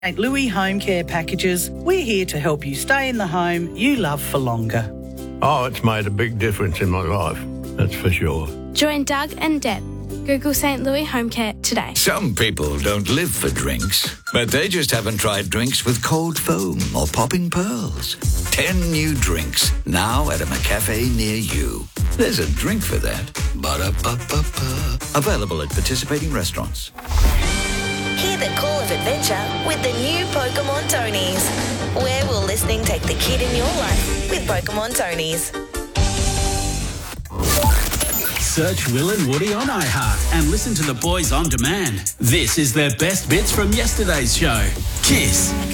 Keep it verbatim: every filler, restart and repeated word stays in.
Saint Louis Home Care Packages, we're here to help you stay in the home you love for longer. Oh, it's made a big difference in my life, that's for sure. Join Doug and Deb. Google Saint Louis Home Care today. Some people don't live for drinks, but they just haven't tried drinks with cold foam or popping pearls. Ten new drinks, now at a McCafe near you. There's a drink for that. Ba-da-ba-ba-ba. Available at participating restaurants. Hear the call of adventure with the new Pokemon Tonies. Where will listening take the kid in your life with Pokemon Tonies? Search Will and Woody on iHeart and listen to the boys on demand. This is their best bits from yesterday's show. Kiss.